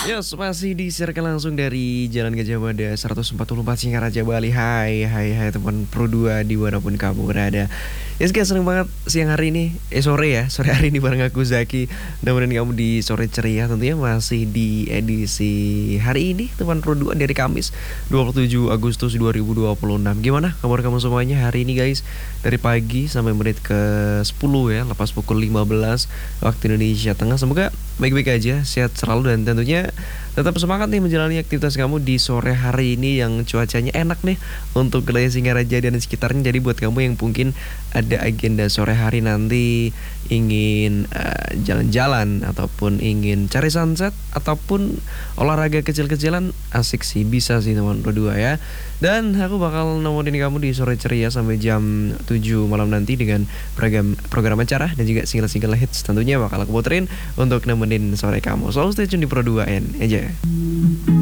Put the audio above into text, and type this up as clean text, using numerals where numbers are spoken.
Yes, masih disiarkan langsung dari Jalan Gajah Mada 144 Singaraja Bali. Hai teman Pro 2 dimanapun kamu berada. Yes guys, seneng banget siang hari ini, sore ya, sore hari ini bareng aku Zaki. Nemenin kamu di sore ceria tentunya masih di edisi hari ini teman Pro 2 dari Kamis 27 Agustus 2026. Gimana kabar kamu semuanya hari ini guys? Dari pagi sampai menit ke 10 ya, lepas pukul 15 waktu Indonesia Tengah. Semoga baik-baik aja, sehat selalu dan tentunya tetap semangat nih menjalani aktivitas kamu di sore hari ini yang cuacanya enak nih untuk wilayah Singaraja dan sekitarnya. Jadi buat kamu yang mungkin ada agenda sore hari nanti ingin jalan-jalan ataupun ingin cari sunset ataupun olahraga kecil-kecilan, asik sih, bisa sih teman berdua ya. Dan aku bakal nemenin kamu di sore ceria sampai jam 7 malam nanti dengan program acara dan juga single-single hits tentunya bakal aku puterin untuk nemenin sore kamu. So stay tune di Pro 2N aja.